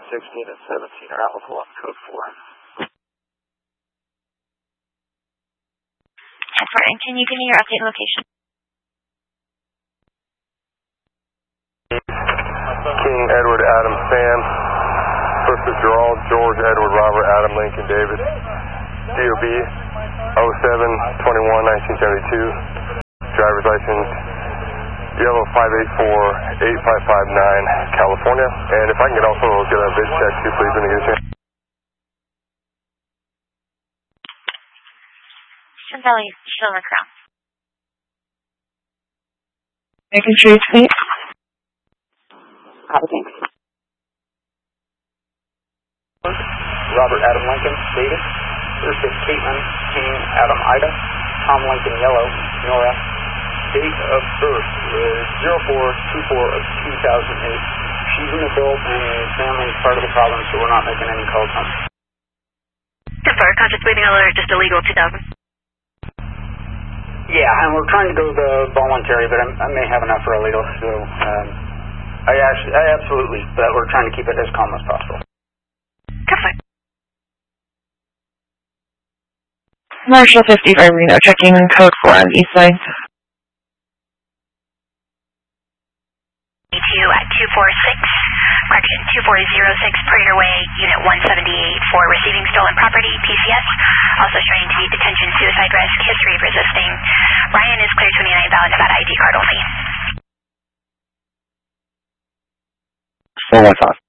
16 and 17 are out with one, code 4. And can you give me your update location? King Edward Adam Sam, First Gerald George Edward Robert Adam Lincoln David, DOB 07-21-1972, driver's license Yellow 584-8559, California. And if I can also get a vid check too, please, when you get a chance. Valley, Silver Crown. Making sure it's safe. Copy, thanks. Robert Adam Lincoln, David. First is Caitlin King Adam Ida. Tom Lincoln Yellow, Nora. Date of birth is 04/24 of 2008. She's an adult and family is part of the problem, so we're not making any calls on. 10-4, contact waiting alert, just illegal 2000. Yeah, and we're trying to go the voluntary, but I may have enough for illegal, so I absolutely, but we're trying to keep it as calm as possible. Perfect. Marshall 55 Reno, checking code 4 on east side. At 246, correction, 2406 Prater Way, Unit 178 for receiving stolen property, PCS. Also showing to be detention, suicide risk, history of resisting. Ryan is clear 29, valid Nevada ID card only. 415.